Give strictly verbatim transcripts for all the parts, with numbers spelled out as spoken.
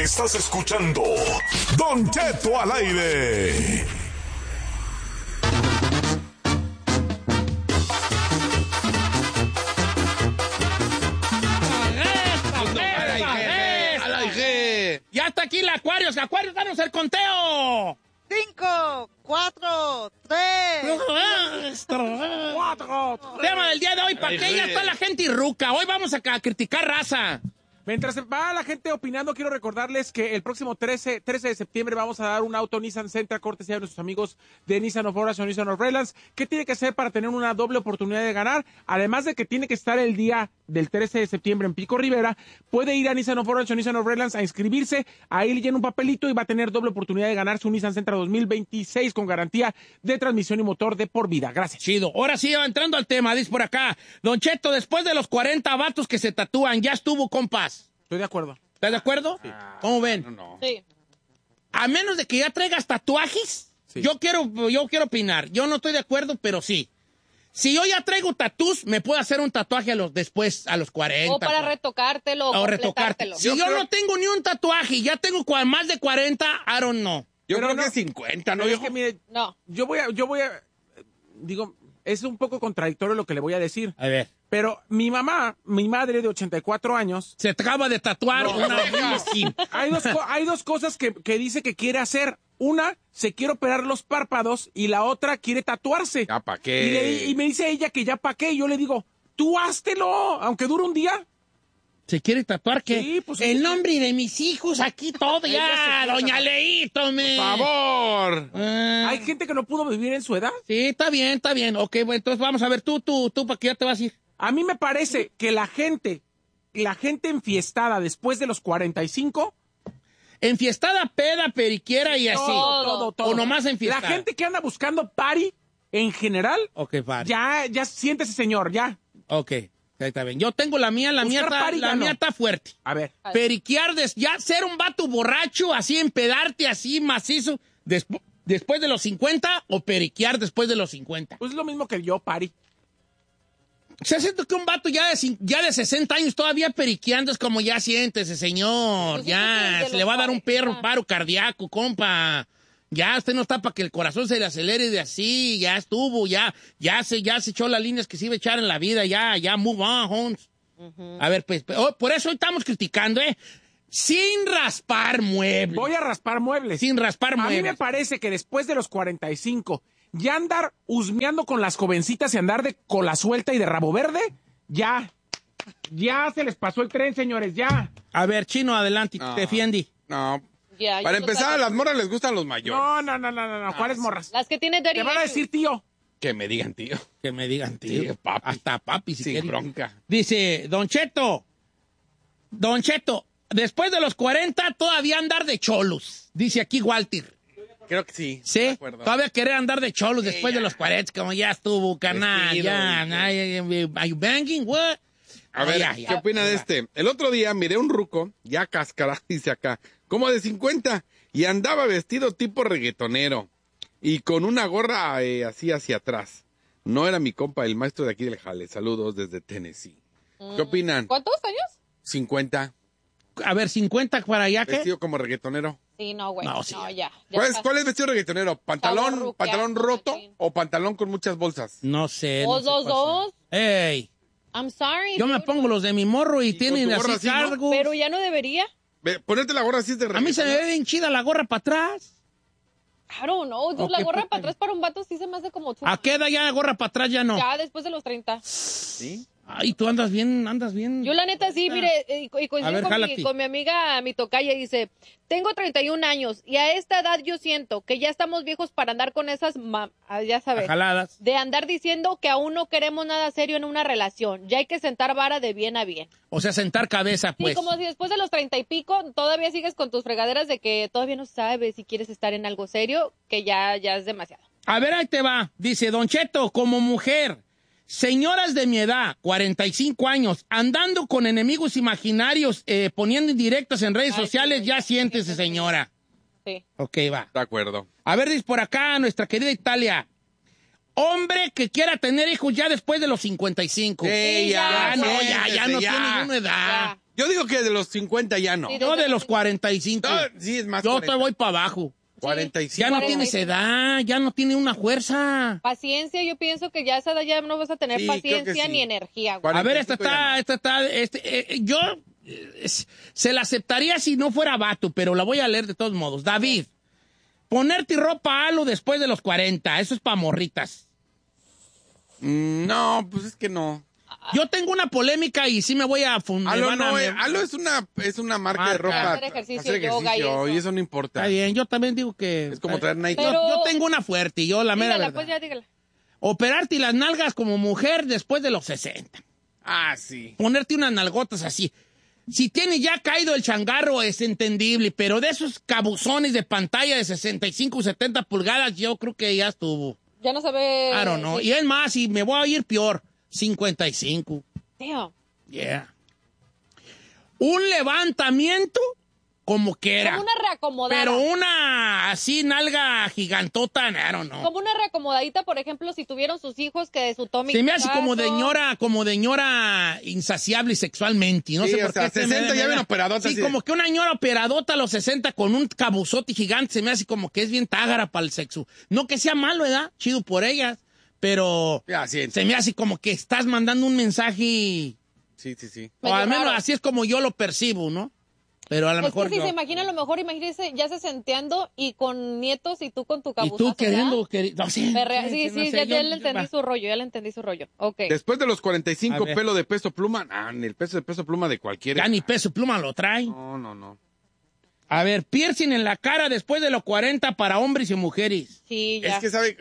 Estás escuchando Don Cheto al aire. Ya está aquí el Acuarios. Acuarios, danos el conteo. Cinco, cuatro, tres, cuatro. Tema del día de hoy, ¿para qué ya está la gente irruca? Hoy vamos a, a criticar raza. Mientras va la gente opinando, quiero recordarles que el próximo trece, trece de septiembre vamos a dar un auto Nissan Sentra cortesía de nuestros amigos de Nissan of Orange o Nissan of Redlands. ¿Qué tiene que hacer para tener una doble oportunidad de ganar? Además de que tiene que estar el día del trece de septiembre en Pico Rivera, puede ir a Nissan of Orange o Nissan of Redlands a inscribirse. Ahí le llena un papelito y va a tener doble oportunidad de ganarse un Nissan Sentra dos mil veintiséis con garantía de transmisión y motor de por vida. Gracias. Chido. Ahora sí, entrando al tema, dice por acá. Don Cheto, después de los cuarenta vatos que se tatúan, ya estuvo, compas. Estoy de acuerdo. ¿Estás de acuerdo? Sí. ¿Cómo ven? No, no. Sí. A menos de que ya traigas tatuajes, sí. yo quiero yo quiero opinar. Yo no estoy de acuerdo, pero sí. Si yo ya traigo tatús, me puedo hacer un tatuaje a los después, a los cuarenta. O para retocártelo. O retocártelo. Si yo, yo creo... no tengo ni un tatuaje, ya tengo más de cuarenta, I don't know. Yo pero creo no, que cincuenta, ¿no? Es que, mire, no. Yo voy a, yo voy a, digo, es un poco contradictorio lo que le voy a decir. A ver. Pero mi mamá, mi madre de ochenta y cuatro años... Se acaba de tatuar no, una... hay, dos, hay dos cosas que, que dice que quiere hacer. Una, se quiere operar los párpados y la otra quiere tatuarse. ¿Ya pa' qué? Y, le, y me dice ella que ya pa' qué. Y yo le digo, tú háztelo, aunque dure un día. ¿Se quiere tatuar qué? Sí, pues... El nombre de mis hijos, aquí todo ya, doña Leito, me... Por favor. Ah. Hay gente que no pudo vivir en su edad. Sí, está bien, está bien. Ok, bueno, entonces vamos a ver, tú, tú, tú, ¿para qué ya te vas a ir? A mí me parece que la gente, la gente enfiestada después de los cuarenta y cinco... Enfiestada, peda, periquiera y así. Todo, todo, todo. O nomás enfiestada. La gente que anda buscando party, en general, okay, party. ya, ya siéntese, señor, ya. Ok, está bien. Yo tengo la mía, la Buscar mía está, party, la mía no. está fuerte. A ver. Periquear, des, ya ser un vato borracho, así empedarte, así macizo, despu después de los cincuenta, o periquear después de los cincuenta. Pues es lo mismo que yo, party. Se siente que un vato ya de, ya de sesenta años todavía periqueando es como ya siéntese, señor. Pues ya, se le va a dar un perro, un paro cardíaco, compa. Ya, usted no está para que el corazón se le acelere de así. Ya estuvo, ya, ya se, ya se echó las líneas que se iba a echar en la vida. Ya, ya, move on, Holmes. Uh-huh. A ver, pues, oh, por eso hoy estamos criticando, ¿eh? Sin raspar muebles. Voy a raspar muebles. Sin raspar muebles. A mí me parece que después de los cuarenta y cinco... ya andar husmeando con las jovencitas y andar de cola suelta y de rabo verde, ya, ya se les pasó el tren, señores, ya. A ver, Chino, adelante, no, te defiende. No, ya, para empezar, a las morras les gustan los mayores. No, no, no, no, no, no. ¿Cuáles morras? Las que tienen Daddy Te van a decir tío. Que me digan tío. Que me digan tío. Sí, papi. Hasta papi, si Sin quieren. bronca. Dice, Don Cheto, Don Cheto, después de los cuarenta todavía andar de cholos, dice aquí Walter. Creo que sí. ¿Sí? Todavía querer andar de cholos sí, después ya. de los cuarenta, como ya estuvo, canal, ya. ¿Are you banging? What? A ver, ya, ya. ¿Qué opina de este? El otro día miré un ruco, ya cáscara, dice acá, como de cincuenta, y andaba vestido tipo reggaetonero, y con una gorra eh, así hacia atrás. No era mi compa, el maestro de aquí del Jale. Saludos desde Tennessee. ¿Qué opinan? ¿Cuántos años? cincuenta. A ver, cincuenta para allá, ¿qué? Vestido como reggaetonero. Sí, no, güey. No, sí. no, ya. ya ¿Cuál, es, ¿Cuál es vestido reggaetonero? ¿Pantalón, pantalón roto o pantalón con muchas bolsas? No sé. Dos, no dos, sé dos. Ey. I'm sorry. Yo me pongo los de mi morro y, y tienen así, así cargos. ¿No? Pero ya no debería. Ve, ponerte la gorra así es de reggaetonero. A mí se me ve bien chida la gorra para atrás. I don't know. Dude, okay, la gorra pues, para atrás para un vato sí se me hace como... Tú. ¿A qué edad ya la gorra para atrás ya no? Ya después de los treinta. ¿Sí? Ay, tú andas bien, andas bien. Yo la neta sí, mire, y, y coincido ver, con, mi, con mi amiga, mi tocaya, dice, tengo treinta y un años y a esta edad yo siento que ya estamos viejos para andar con esas, ya sabes, jaladas. De andar diciendo que aún no queremos nada serio en una relación. Ya hay que sentar vara de bien a bien. O sea, sentar cabeza, pues. Sí, como si después de los treinta y pico todavía sigues con tus fregaderas de que todavía no sabes si quieres estar en algo serio, que ya, ya es demasiado. A ver, ahí te va. Dice, Don Cheto, como mujer... Señoras de mi edad, cuarenta y cinco años, andando con enemigos imaginarios, eh, poniendo indirectas en redes Ay, sociales, sí, ya sí, siéntese, sí, señora. Sí. Ok, va. De acuerdo. A ver, dice por acá nuestra querida Italia. Hombre que quiera tener hijos ya después de los cincuenta y cinco. Sí, ya, ya, no, ya, ya no ya. tiene ninguna edad. Yo digo que de los cincuenta ya no. Sí, Yo de los cuarenta y cinco. No, sí, es más Yo cuarenta. te voy para abajo. cuarenta y cinco. Ya no cuarenta y tienes cinco. edad, ya no tiene una fuerza. Paciencia, yo pienso que ya a esa edad ya no vas a tener Sí, creo que paciencia sí. ni energía, güey. A ver, esta cuarenta y cinco ya está, esta está, este, eh, yo eh, es- se la aceptaría si no fuera vato, pero la voy a leer de todos modos. David, ponerte ropa halo después de los cuarenta, eso es para morritas. Mm, No, pues es que no. Yo tengo una polémica y sí me voy a fundar. Alo no, eh, Alo es una, es una marca Marca. de ropa. Hacer ejercicio, yoga y eso. y eso no importa. Está bien, yo también digo que... Es como traer Nike. Yo, Pero- yo tengo una fuerte y yo la mera Dígala, verdad. pues ya dígala. Operarte las nalgas como mujer después de los sesenta. Ah, sí. Ponerte unas nalgotas así. Si tiene ya caído el changarro es entendible, pero de esos cabuzones de pantalla de sesenta y cinco, setenta pulgadas, yo creo que ya estuvo. Ya no sabe. I don't know. sí. Y es más, y me voy a ir peor, cincuenta y cinco. Damn. Yeah. Un levantamiento como que era. Como una reacomodada. Pero una así nalga gigantota, I don't know. Como una reacomodadita, por ejemplo, si tuvieron sus hijos que de su Tommy. Se me hace Picasso. como de ñora, como de ñora insaciable sexualmente. No Sí, sé o por sea, qué. se sesenta me- ya me ven da- operadotas Sí, así de- como que una ñora operadota a los sesenta con un cabuzote gigante se me hace como que es bien tágara para el sexo. No que sea malo, ¿verdad? Chido por ellas. Pero Ya, sí, se me hace como que estás mandando un mensaje. sí, sí, sí. O Medio al menos raro. así es como yo lo percibo, ¿no? Pero a lo Es mejor que si no. se imagina, a lo mejor imagínese ya se senteando y con nietos y tú con tu Y cabuzazo. tú queriendo... ¿verdad? queri- no, sí, Perrea- Sí, no sí, sé, ya, yo- ya le yo- entendí va. su rollo, ya le entendí su rollo. Ok. Después de los cuarenta y A cinco, ver. pelo de peso pluma. Ah, ni el peso de peso pluma de cualquiera. Ya ni peso pluma lo trae. No, no, no. A ver, piercing en la cara después de los cuarenta para hombres y mujeres. Sí, ya. Es que sabe.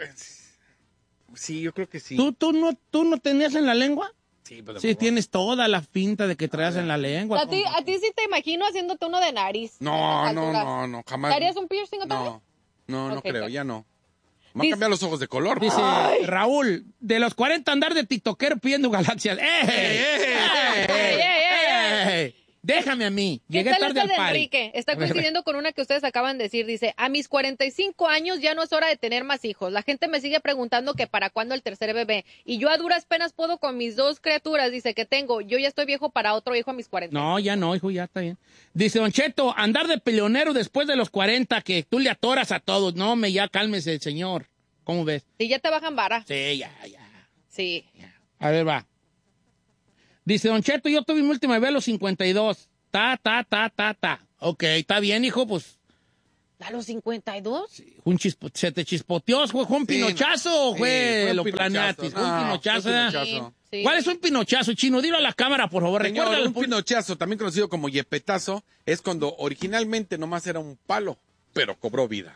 Sí, yo creo que sí. ¿Tú, tú, no, ¿Tú no tenías en la lengua? Sí, pero Sí, tienes toda la pinta de que traes en la lengua. A ti, a ti sí te imagino haciéndote uno de nariz. No, a estas no, alturas. no, no, jamás. ¿Te harías un piercing otra vez? No, no, no Ok, creo, ok. ya no. Me Dice- han cambiado los ojos de color. Dice Raúl, de los cuarenta andar de tiktokero pidiendo galaxias. ¡Eh! ¡Eh! ey, ey, ¡Eh! Déjame a mí. ¿Qué Llegué tal tarde esta al de party. Enrique? Está A ver, coincidiendo con una que ustedes acaban de decir. Dice, a mis cuarenta y cinco años ya no es hora de tener más hijos. La gente me sigue preguntando que para cuándo el tercer bebé. Y yo a duras penas puedo con mis dos criaturas, dice que tengo. Yo ya estoy viejo para otro hijo a mis cuarenta. No, ya no, hijo, ya está bien. Dice Don Cheto, andar de peleonero después de los cuarenta, que tú le atoras a todos. No, me ya cálmese, señor. ¿Cómo ves? Sí, ya te bajan vara. Sí, ya, ya. Sí. A ver, va. Dice Don Cheto, yo tuve mi última bebé a los cincuenta y dos. Ta, ta, ta, ta, ta. Ok, está bien, hijo, pues ¿A los cincuenta y dos? un chispo- se te chispoteó, ¿fue, fue un Sí, pinochazo o sí, fue, fue un lo pinochazo. planeaste? Fue un No, pinochazo, fue un ¿verdad? pinochazo. Sí. ¿Cuál es un pinochazo, Chino? Dilo a la cámara, por favor. Señor, Recuerda un pinochazo, también conocido como yepetazo, es cuando originalmente nomás era un palo, pero cobró vida.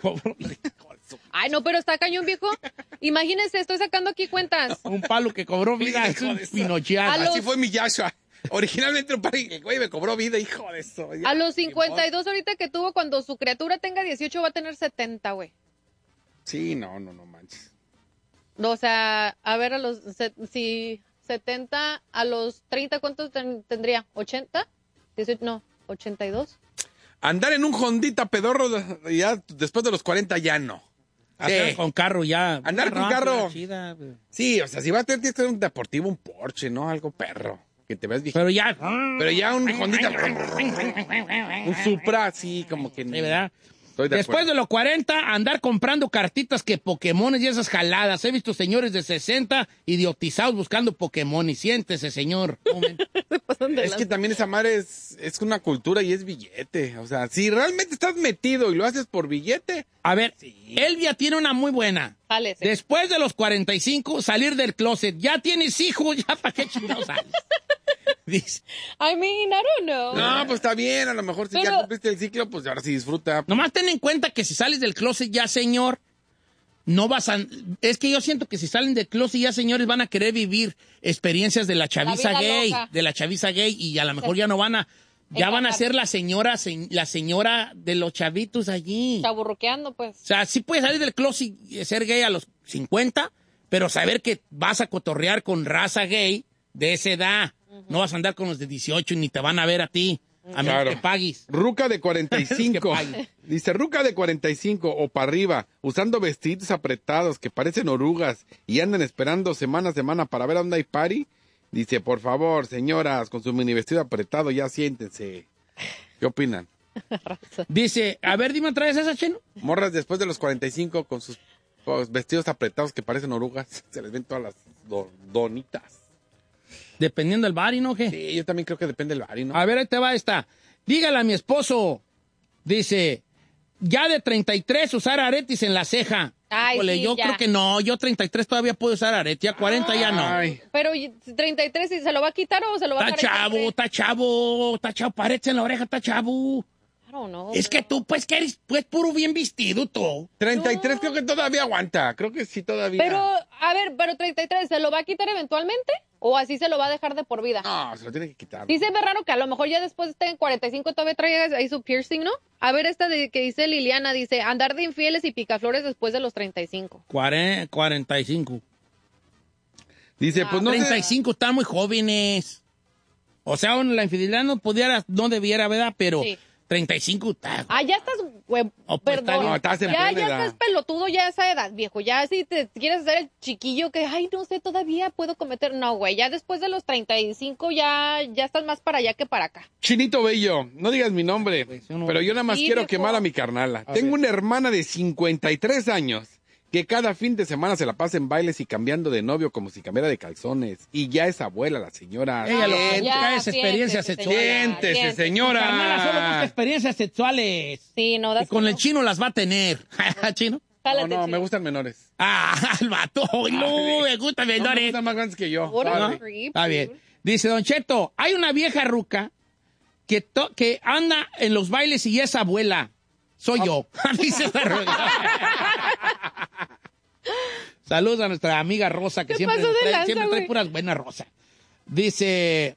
Ay, no, pero está cañón, viejo. Imagínense, estoy sacando aquí cuentas. Un palo que cobró vida es un pinochazo. A los- Así fue mi Yashua. Originalmente un palo y el güey me cobró vida, hijo de eso. Ya. A los cincuenta y dos ahorita que tuvo, cuando su criatura tenga dieciocho va a tener setenta, güey. Sí, no, no, no manches. O sea, a ver, a los, se- si setenta, a los treinta, ¿cuántos ten- tendría? ¿ochenta? dieciocho, no, ochenta y dos. Andar en un Hondita pedorro ya después de los cuarenta ya no. Andar Sí. con carro ya. Andar con Rápido, carro. chida, güey. Sí, o sea, si vas a tener, tienes que tener un deportivo, un Porsche, ¿no? Algo perro. Que te ves viejito. Pero ya. Pero ya un Hondita. Un Supra, sí, como que. Sí, ¿verdad? Estoy de Después acuerdo. de los cuarenta, andar comprando cartitas que Pokémones y esas jaladas. He visto señores de sesenta idiotizados buscando Pokémon. Y siéntese, señor. ¿Cómo ven? Es que también esa madre es, es una cultura y es billete. O sea, si realmente estás metido y lo haces por billete, A ver, Elvia tiene una muy buena. Jálese. Después de los cuarenta y cinco, salir del closet. Ya tienes hijos, ya para qué chingados sales. Dice. I mean, I don't know. no, pues está bien. A lo mejor si ya Pero- cumpliste el ciclo, pues ahora sí disfruta. Nomás ten en cuenta que si sales del closet ya, señor, no vas a... Es que yo siento que si salen del closet ya, señores, van a querer vivir experiencias de la chaviza vida gay, loca. de la chaviza gay, y a lo mejor ya no van a... Ya van a ser la señora, se- la señora de los chavitos allí. Chaburruqueando, pues. O sea, sí puedes salir del closet y ser gay a los cincuenta, pero saber que vas a cotorrear con raza gay de esa edad. No vas a andar con los de dieciocho ni te van a ver a ti, a menos Claro. que pagues. Ruca de cuarenta y cinco. Es que pague. Dice Ruca de cuarenta y cinco o para arriba, usando vestidos apretados que parecen orugas y andan esperando semana a semana para ver a dónde hay party. Dice, por favor, señoras, con su mini vestido apretado, ya siéntense. ¿Qué opinan? Dice, a ver, dime otra vez esa, Chino. Morras después de los cuarenta y cinco con sus pues, vestidos apretados que parecen orugas. Se les ven todas las do- donitas. Dependiendo del bar, ¿y no qué? Sí, yo también creo que depende del bar, ¿no? A ver, ahí te va esta. Dígale a mi esposo, dice, ya de treinta y tres usar aretes en la ceja. Ay, Híjole, sí, yo ya. creo que no, yo treinta y tres todavía puedo usar arete, ya cuarenta ya no. Ay. Pero y- treinta y tres, ¿y se lo va a quitar o se lo va a Está dejar? chavo, siempre? está chavo, está chavo, parece en la oreja, está chavo. I don't know, Es que pero- tú, pues, que eres pues, puro bien vestido, tú. treinta y tres creo que todavía aguanta. Creo que sí todavía. Pero, a ver, pero treinta y tres, ¿se lo va a quitar eventualmente? ¿O así se lo va a dejar de por vida? No, se lo tiene que quitar. Sí se ve raro que a lo mejor ya después esté en cuarenta y cinco todavía traiga ahí su piercing, ¿no? A ver esta de que dice Liliana, dice, andar de infieles y picaflores después de los treinta y cinco. Cuare- cuarenta y cinco. Dice, pues no treinta y sé. cinco están muy jóvenes. O sea, uno, la infidelidad no pudiera, no debiera, ¿verdad? Pero Sí. treinta y cinco está. Ah, ya estás, güey, Oh, pues, está perdón. bien. No, estás en ya, plena ya edad. estás pelotudo ya a esa edad, viejo. Ya si te quieres hacer el chiquillo que, ay, no sé, todavía puedo cometer. No, güey, ya después de los treinta y cinco ya, ya estás más para allá que para acá. Chinito Bello, no digas mi nombre, Pues, yo no- pero yo nada más Sí, quiero viejo. quemar a mi carnala. Tengo una hermana de cincuenta y tres años que cada fin de semana se la pasa en bailes y cambiando de novio como si cambiara de calzones. Y ya es abuela la señora. Ella lo que Ah, ya, busca es experiencias siéntese, sexuales. señora, Siéntese, siéntese. señora. Carnala solo busca experiencias sexuales. Sí, no, Y das con el chino las va a tener. ¿Chino? No, Jálate, no, chino. me gustan menores. Ah, el vato. Ay, no, me gusta No, me menores. gustan más grandes que yo. What a Sorry. creep, Está bien. dude. Dice Don Cheto, hay una vieja ruca que, to- que anda en los bailes y es abuela. Soy yo. Dice esta ruca. Saludos a nuestra amiga Rosa, que ¿Qué siempre, pasó nos de trae, lanza, siempre trae güey? puras buenas Rosa. Dice,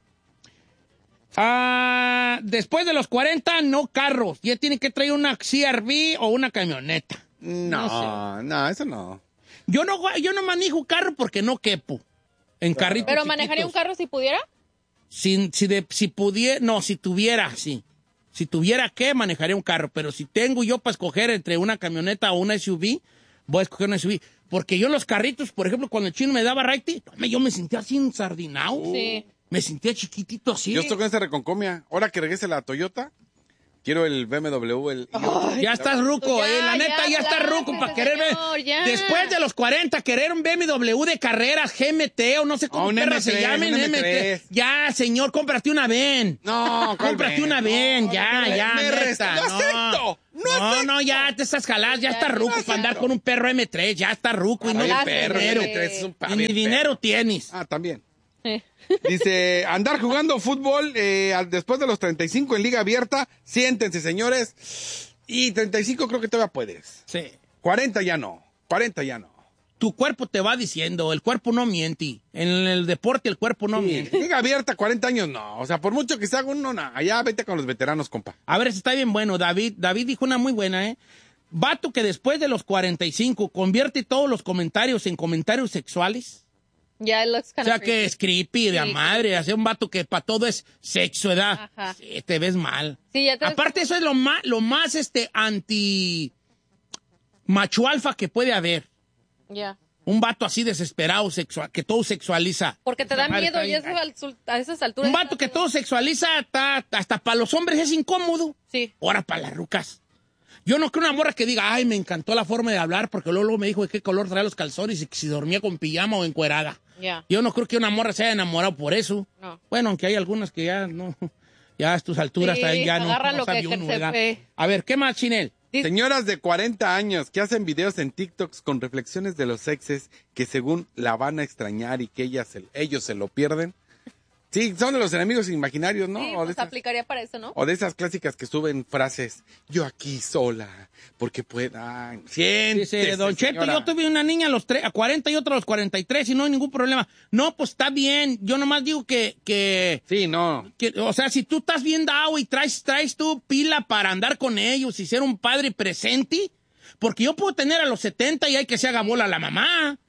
ah, después de los cuarenta, no carros. Ya tienen que traer una C R V o una camioneta. No, no, eso no. Yo no, yo no manejo carro porque no quepo. En carritos ¿Pero manejaría un chiquitos. carro si pudiera? Si, si, de, si pudiera, no, si tuviera, sí. Si tuviera que, manejaría un carro. Pero si tengo yo para escoger entre una camioneta o una S U V, voy a escoger una S U V. Porque yo en los carritos, por ejemplo, cuando el chino me daba raite, yo me sentía así ensardinado. Sí. Me sentía chiquitito así. Yo estoy con esta reconcomia. Ahora que regrese la Toyota, quiero el B M W. El... Ya estás ruco, Ya, eh. La neta, ya, ya, estás ruco relájese, para querer ver. señor, ya. Después de los cuarenta, querer un B M W de carreras, G M T o no sé cómo Oh, un perra M se tres, llamen, un M tres. M tres. Ya, señor, cómprate una ven. No, ¿cuál Cómprate ven? una ven, No, ya, no, ya, me neta, resta- no acepto, no No, no, ya te estás jalando, ya, Ya, estás no ruco acepto. para andar con un perro M tres, ya estás ruco y no Oye, Relájese. perro, dinero. M tres es un Y pa- ni bien dinero perro. tienes. Ah, también. Dice, andar jugando fútbol eh, al- después de los treinta y cinco en liga abierta, siéntense, señores. Y treinta y cinco creo que todavía puedes. Sí. cuarenta ya no, cuarenta ya no. Tu cuerpo te va diciendo, el cuerpo no miente. En el deporte el cuerpo no miente. Liga abierta, cuarenta años no. O sea, por mucho que se haga uno, no. Allá vete con los veteranos, compa. A ver, está bien bueno. David, David dijo una muy buena, ¿eh? Vato que después de los cuarenta y cinco convierte todos los comentarios en comentarios sexuales. Ya, it looks O kind sea of que es creepy de a Sí, madre. Hace un vato que para todo es sexo, ¿verdad? Ajá. Sí, te ves mal. Sí, ya te- Aparte, eso es lo más, lo más este, anti macho alfa que puede haber. Ya. Un vato así desesperado, sexual, que todo sexualiza. Porque te da Madre, miedo está y bien eso al- a esas alturas. Un vato que todo sexualiza, está- hasta para los hombres es incómodo. Sí. Ahora para las rucas. Yo no creo una morra que diga, ay, me encantó la forma de hablar, porque luego, luego me dijo de qué color traía los calzones y que si dormía con pijama o encuerada. Ya. Yo no creo que una morra se haya enamorado por eso. No. Bueno, aunque hay algunas que ya no, ya a tus alturas Sí, también ya no, agarran no lo que- sabe que uno, se ¿verdad? ve. A ver, ¿qué más, Chinel? Sí. Señoras de cuarenta años que hacen videos en TikToks con reflexiones de los exes que según la van a extrañar y que ellas se- ellos se lo pierden. Sí, son de los enemigos imaginarios, ¿no? Sí, o, de pues esas, aplicaría para eso, ¿no? o de esas clásicas que suben frases, yo aquí sola, porque pueda... Siéntese, Dice, Don Cheto, señora. yo tuve una niña a los tre- a cuarenta y otra a los cuarenta y tres y no hay ningún problema. No, pues está bien. Yo nomás digo que, que, Sí, no. que, o sea, si tú estás bien dado y traes, traes tu pila para andar con ellos y ser un padre presente, porque yo puedo tener a los setenta y hay que se haga bola la mamá.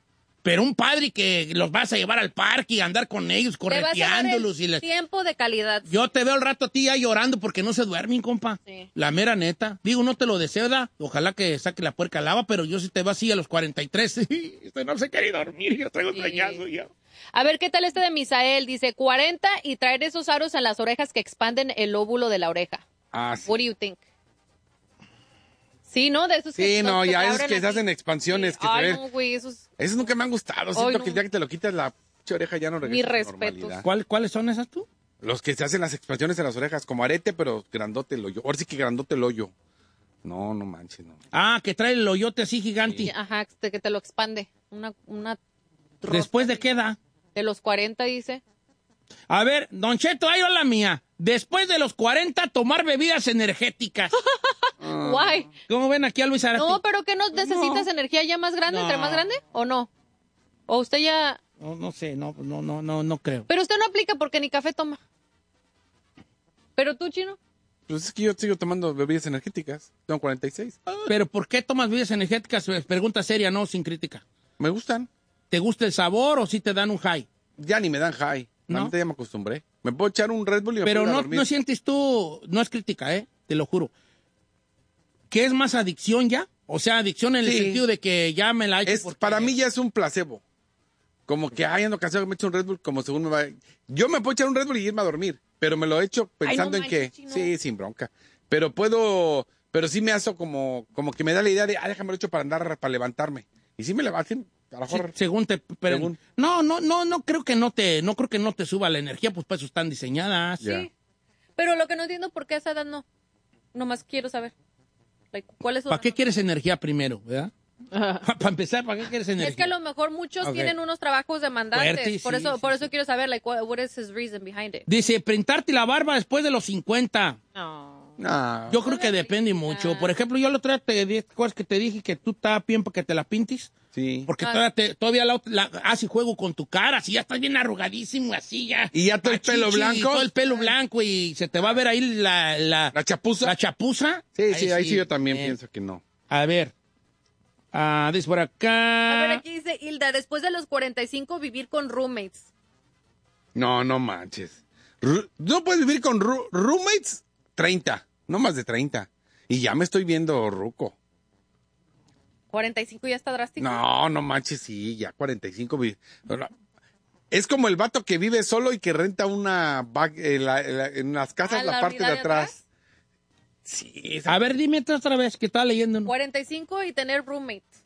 Pero un padre que los vas a llevar al parque y andar con ellos, correteándolos. Te vas a dar el y les... tiempo de calidad. Yo te veo al rato a ti ya llorando porque no se duermen, compa. Sí. La mera neta. Digo, no te lo deseo, da. Ojalá que saque la puerca al lava, pero yo sí te veo así a los cuarenta y tres. Usted no se quiere dormir, yo traigo un Sí. trañazo ya. A ver, ¿qué tal este de Misael? Dice cuarenta y traer esos aros en las orejas que expanden el lóbulo de la oreja. Ah, sí. What do you think? Sí, ¿no? De esos que Sí, no, no, que ya te esos abren que se aquí. hacen expansiones. Sí. Que se Ay, ven. no, güey, esos... Esos nunca me han gustado. Siento Ay, que no. ya que te lo quitas la pinche oreja ya no regresa. Mis a la respetos. normalidad. ¿Cuál, ¿Cuáles son esas tú? Los que se hacen las expansiones en las orejas, como arete, pero grandote el hoyo. Ahora sí que grandote el hoyo. No, no manches, no. Ah, que trae el hoyote así gigante. Sí, ajá, que que te lo expande. Una, una ¿Después de qué edad? de los cuarenta, dice. A ver, Don Cheto, ahí va la mía. Después de los cuarenta, tomar bebidas energéticas. Guay. ¿Cómo ven aquí a Luis Arati? No, pero ¿qué no necesitas energía ya más grande, No. entre más grande? ¿O no? ¿O usted ya...? No, no sé, no, no, no, no, no creo. Pero usted no aplica porque ni café toma. ¿Pero tú, Chino? Pues es que yo sigo tomando bebidas energéticas. Tengo cuarenta y seis. ¿Pero por qué tomas bebidas energéticas? Pregunta seria, no sin crítica. Me gustan. ¿Te gusta el sabor o sí te dan un high? Ya ni me dan high. ¿No? Ahorita ya me acostumbré. Me puedo echar un Red Bull y me Pero puedo ir a no, dormir. no sientes tú, no es crítica, ¿eh? Te lo juro. ¿Qué es más adicción ya? O sea, adicción en el Sí. sentido de que ya me la he hecho Es, porque- para mí ya es un placebo. Como que, ay, ando cansado, me echo un Red Bull, como según me va. Yo me puedo echar un Red Bull y irme a dormir, pero me lo he hecho pensando Ay, no en que, manches, Chino. sí, sin bronca. Pero puedo, pero sí me hace como, como que me da la idea de, ah, déjame lo hecho para andar, para levantarme. Y sí me levanto, a lo Sí, mejor. según te, pero Según. no, no, no, no creo que no te, no creo que no te suba la energía, pues para eso están diseñadas. Ya. Sí. Pero lo que no entiendo por qué a esa edad no. Nomás quiero saber. Like, ¿cuál es su- ¿Para qué quieres energía primero, verdad? Para empezar, ¿para qué quieres energía? Es que a lo mejor muchos Ok. tienen unos trabajos demandantes. Fuerte, por sí, eso, sí, por sí. eso quiero saber, like, what, what is his reason behind it? Dice, printarte la barba después de los cincuenta. No. No. Yo creo que depende mucho. Por ejemplo, yo la otra vez te di cosas que te dije que tú estás bien para que te la pintes. Sí. Porque Ah. todavía, te- todavía la, la hace juego con tu cara, así ya estás bien arrugadísimo, así ya. ¿Y ya todo el pelo Machichi, blanco? Todo el pelo blanco y se te va a ver ahí la... La, La chapuza. la chapuza. Sí, sí, ahí sí yo también eh. pienso que no. A ver. Ah, dice por acá. A ver, aquí dice Hilda, después de los cuarenta y cinco vivir con roommates. No, no manches. Ru- no puedes vivir con ru- roommates treinta, no más de treinta. Y ya me estoy viendo ruco. cuarenta y cinco ya está drástico. No, no manches, sí, ya cuarenta y cinco. vi- no, es como el vato que vive solo y que renta una bag- eh, la- la- en las casas ¿A la, la parte de unidad de atrás. atrás? Sí, esa- A ver, dime otra vez que estaba leyendo. ¿no? cuarenta y cinco y tener roommates.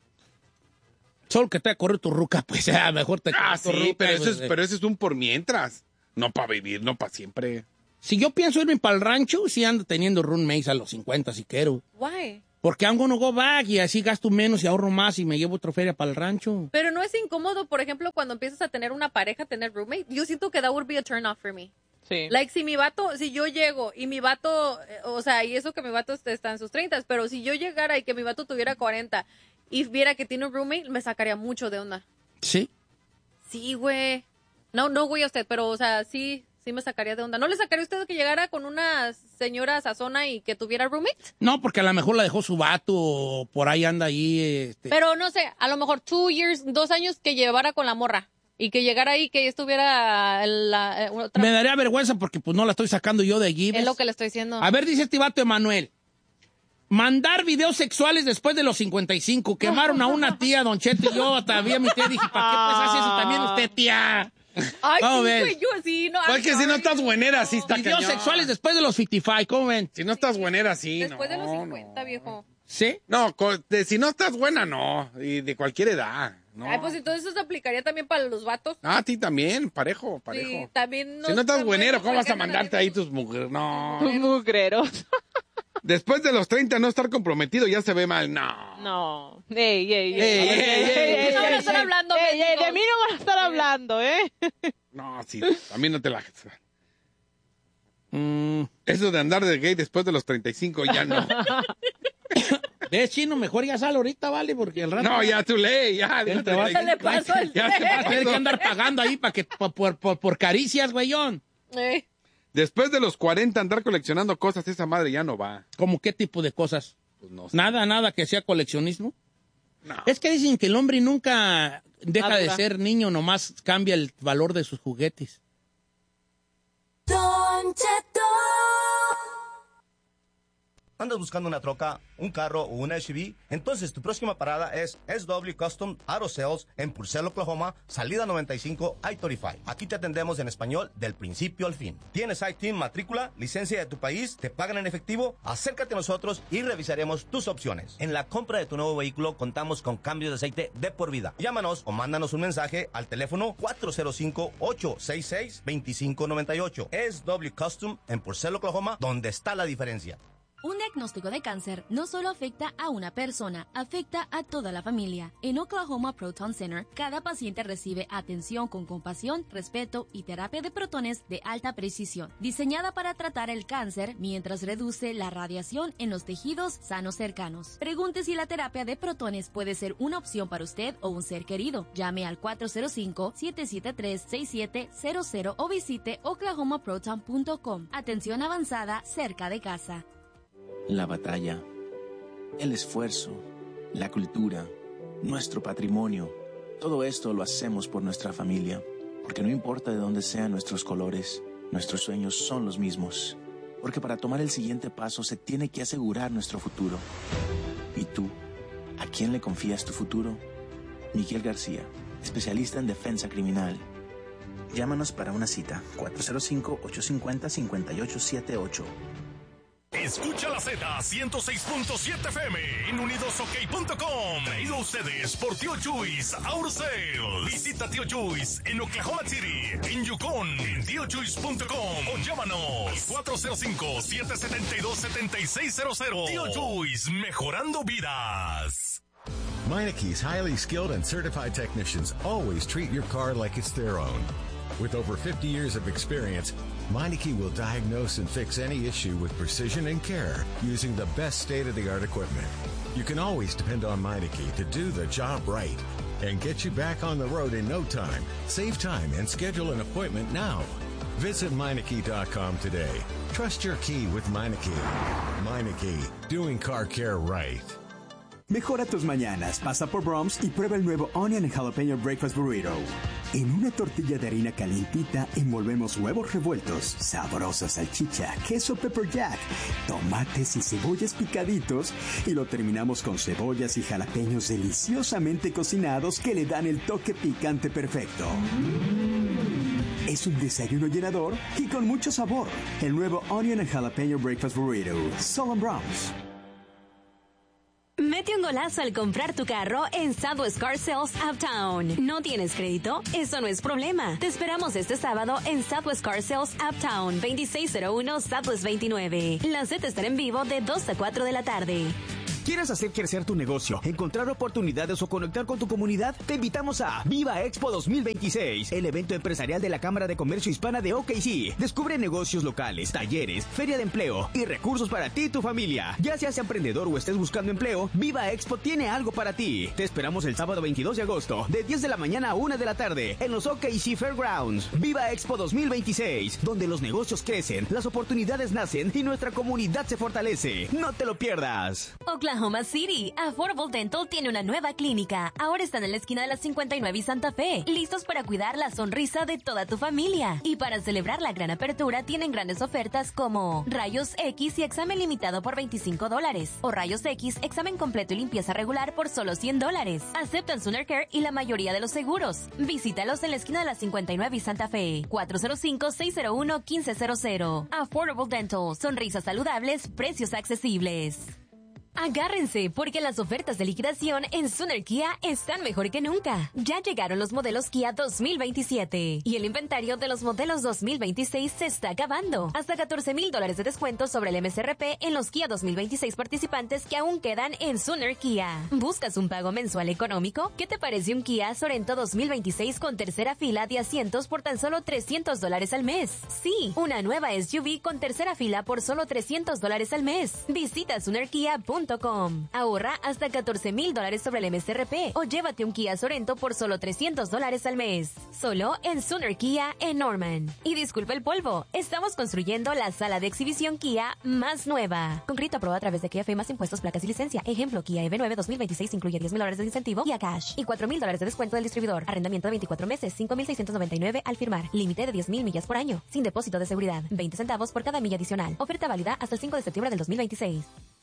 Solo que te corre tu ruca, pues a mejor te Ah, corre tu sí, ruca, pero eso, pues, es, eh. pero eso es un por mientras. No para vivir, no para siempre. Si yo pienso irme para el rancho, sí ando teniendo roommates a los cincuenta si quiero. Why? Porque I'm gonna go back y así gasto menos y ahorro más y me llevo otra feria para el rancho. Pero no es incómodo, por ejemplo, cuando empiezas a tener una pareja, tener roommate. Yo siento que that would be a turn off for me. Sí. Like, si mi vato, si yo llego y mi vato, eh, o sea, y eso que mi vato está está en sus treintas, pero si yo llegara y que mi vato tuviera cuarenta y viera que tiene un roommate, me sacaría mucho de onda. ¿Sí? Sí, güey. No, no, güey, a usted, pero, o sea, sí, sí me sacaría de onda. ¿No le sacaría a usted que llegara con una señora sazona y que tuviera roommate? No, porque a lo mejor la dejó su vato o por ahí anda ahí. Este. Pero, no sé, a lo mejor two years, dos años que llevara con la morra y que llegara ahí, que estuviera la, eh, otra... Me daría vergüenza porque pues no la estoy sacando yo de allí. Es ¿ves? lo que le estoy diciendo. A ver, dice este vato Emanuel. Mandar videos sexuales después de los cincuenta y cinco. Quemaron a una tía, Don Cheto, y yo todavía mi tía dije, ¿para qué pues hace eso también usted, tía? Ay, ¿Cómo sí, ves? güey, yo así, no. Pues I'm que si no sorry. estás buenera, sí está Videos cañón. sexuales después de los cincuenta y cinco, ¿cómo ven? Si no estás buenera, sí, Después no, de los no. cincuenta, viejo. ¿Sí? No, co- de- si no estás buena, no. Y de cualquier edad. No. Ay, pues entonces eso se aplicaría también para los vatos. Ah, a ti también, parejo, parejo. Sí, también si no estás está buenero, bueno ¿cómo vas a porque andan mandarte ahí haciendo tus mujeres? No. Mugreros. Después de los treinta, no estar comprometido ya se ve mal. No. No. Ey, ey, ey. Ey, ey, ey, No van a estar hablando, Ey, ey, mendigos. de mí no van a estar hablando, ¿eh? No, sí, también no te la... Mm, Eso de andar de gay después de los treinta y cinco ya no. ¿Ves, Chino? Mejor ya sal ahorita, ¿vale? Porque el rato... No, ya tú ley, ya. Ya te vas- Se le pasó el Ya te Vas a tener que pasó. andar pagando ahí para que, por, por, por, por caricias, güeyón. Eh, Después de los cuarenta, andar coleccionando cosas, esa madre ya no va. ¿Cómo qué tipo de cosas? Pues no sé. Nada, nada que sea coleccionismo. No. Es que dicen que el hombre nunca deja Madura. de ser niño, nomás cambia el valor de sus juguetes. Don Cheto. ¿Andas buscando una troca, un carro o una S U V? Entonces tu próxima parada es S W Custom Auto Sales en Purcell, Oklahoma, salida noventa y cinco I treinta y cinco. Aquí te atendemos en español del principio al fin. ¿Tienes I T I N, matrícula, licencia de tu país? ¿Te pagan en efectivo? Acércate a nosotros y revisaremos tus opciones. En la compra de tu nuevo vehículo contamos con cambios de aceite de por vida. Llámanos o mándanos un mensaje al teléfono cuatro cero cinco, ocho seis seis, dos cinco nueve ocho. S W Custom en Purcell, Oklahoma, donde está la diferencia. Un diagnóstico de cáncer no solo afecta a una persona, afecta a toda la familia. En Oklahoma Proton Center, cada paciente recibe atención con compasión, respeto y terapia de protones de alta precisión, diseñada para tratar el cáncer mientras reduce la radiación en los tejidos sanos cercanos. Pregunte si la terapia de protones puede ser una opción para usted o un ser querido. Llame al cuatro cero cinco, siete siete tres, seis siete cero cero o visite oklahoma proton punto com. Atención avanzada cerca de casa. La batalla, el esfuerzo, la cultura, nuestro patrimonio, todo esto lo hacemos por nuestra familia, porque no importa de dónde sean nuestros colores, nuestros sueños son los mismos, porque para tomar el siguiente paso se tiene que asegurar nuestro futuro. ¿Y tú? ¿A quién le confías tu futuro? Miguel García, especialista en defensa criminal. Llámanos para una cita, cuatro cero cinco, ocho cinco cero, cinco ocho siete ocho. Escucha la Z ciento seis punto siete F M en unidos ok punto com. Traído a ustedes por Tío Chuys Auto Sales. Visita Tío Chuys en Oklahoma City, en Yukon, en tío chuys punto com o llámanos cuatro cero cinco, siete siete dos, siete seis cero cero. Tío Chuys, mejorando vidas. Meineke's highly skilled and certified technicians always treat your car like it's their own. With over fifty years of experience, Meineke will diagnose and fix any issue with precision and care using the best state-of-the-art equipment. You can always depend on Meineke to do the job right and get you back on the road in no time. Save time and schedule an appointment now. Visit Meineke dot com today. Trust your key with Meineke. Meineke, doing car care right. Mejora tus mañanas, pasa por Brahms y prueba el nuevo Onion and Jalapeno Breakfast Burrito. En una tortilla de harina calientita envolvemos huevos revueltos, sabrosa salchicha, queso pepper jack, tomates y cebollas picaditos y lo terminamos con cebollas y jalapeños deliciosamente cocinados que le dan el toque picante perfecto. Es un desayuno llenador y con mucho sabor. El nuevo Onion and Jalapeno Breakfast Burrito, solo en Brahms. Mete un golazo al comprar tu carro en Southwest Car Sales Uptown. ¿No tienes crédito? Eso no es problema. Te esperamos este sábado en Southwest Car Sales Uptown, veintiséis cero uno Southwest veintinueve. La Z estará en vivo de dos a cuatro de la tarde. ¿Quieres hacer crecer tu negocio, encontrar oportunidades o conectar con tu comunidad? Te invitamos a Viva Expo dos mil veintiséis, el evento empresarial de la Cámara de Comercio Hispana de O K C. Descubre negocios locales, talleres, feria de empleo y recursos para ti y tu familia. Ya seas emprendedor o estés buscando empleo, Viva Expo tiene algo para ti. Te esperamos el sábado veintidós de agosto, de diez de la mañana a una de la tarde, en los O K C Fairgrounds. Viva Expo dos mil veintiséis, donde los negocios crecen, las oportunidades nacen y nuestra comunidad se fortalece. No te lo pierdas. Oklahoma City, Affordable Dental tiene una nueva clínica. Ahora están en la esquina de la cincuenta y nueve y Santa Fe, listos para cuidar la sonrisa de toda tu familia. Y para celebrar la gran apertura, tienen grandes ofertas como rayos X y examen limitado por veinticinco dólares, o rayos X, examen completo y limpieza regular por solo cien dólares. Aceptan Sooner Care y la mayoría de los seguros. Visítalos en la esquina de la cincuenta y nueve y Santa Fe, cuatro cero cinco, seis cero uno, uno cinco cero cero. Affordable Dental, sonrisas saludables, precios accesibles. Agárrense, porque las ofertas de liquidación en Sooner Kia están mejor que nunca. Ya llegaron los modelos Kia dos mil veintisiete y el inventario de los modelos dos mil veintiséis se está acabando. Hasta catorce mil dólares de descuento sobre el M S R P en los Kia dos mil veintiséis participantes que aún quedan en Sooner Kia. ¿Buscas un pago mensual económico? ¿Qué te parece un Kia Sorento dos mil veintiséis con tercera fila de asientos por tan solo trescientos dólares al mes? Sí, una nueva S U V con tercera fila por solo trescientos dólares al mes. Visita Sooner Kia punto punto com. Ahorra hasta catorce mil dólares sobre el M S R P o llévate un Kia Sorento por solo trescientos dólares al mes. Solo en Sooner Kia en Norman. Y disculpa el polvo, estamos construyendo la sala de exhibición Kia más nueva. Con crédito aprobado a través de Kia F más impuestos, placas y licencia. Ejemplo, Kia E V nueve dos mil veintiséis incluye diez mil dólares de incentivo y a cash. Y cuatro mil dólares de descuento del distribuidor. Arrendamiento de veinticuatro meses, cinco mil seiscientos noventa y nueve al firmar. Límite de diez mil millas por año. Sin depósito de seguridad. veinte centavos por cada milla adicional. Oferta válida hasta el cinco de septiembre del dos mil veintiséis.